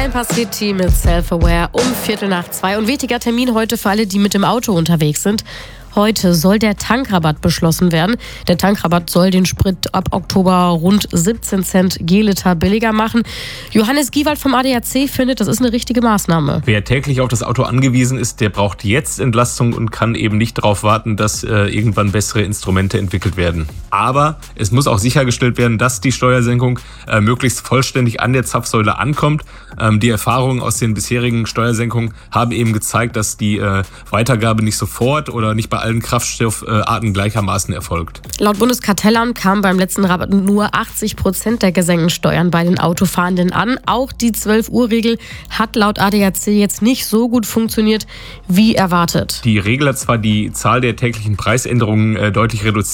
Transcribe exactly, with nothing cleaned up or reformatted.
Camper City mit Self-Aware um Viertel nach zwei. Und wichtiger Termin heute für alle, die mit dem Auto unterwegs sind. Heute soll der Tankrabatt beschlossen werden. Der Tankrabatt soll den Sprit ab Oktober rund siebzehn Cent je Liter billiger machen. Johannes Giewald vom A D A C findet, das ist eine richtige Maßnahme. Wer täglich auf das Auto angewiesen ist, der braucht jetzt Entlastung und kann eben nicht darauf warten, dass äh, irgendwann bessere Instrumente entwickelt werden. Aber es muss auch sichergestellt werden, dass die Steuersenkung äh, möglichst vollständig an der Zapfsäule ankommt. Ähm, die Erfahrungen aus den bisherigen Steuersenkungen haben eben gezeigt, dass die äh, Weitergabe nicht sofort oder nicht bei allen Kraftstoffarten gleichermaßen erfolgt. Laut Bundeskartellamt kamen beim letzten Rabatt nur achtzig Prozent der gesenkten Steuern bei den Autofahrenden an. Auch die zwölf Uhr Regel hat laut A D A C jetzt nicht so gut funktioniert wie erwartet. Die Regel hat zwar die Zahl der täglichen Preisänderungen äh, deutlich reduziert,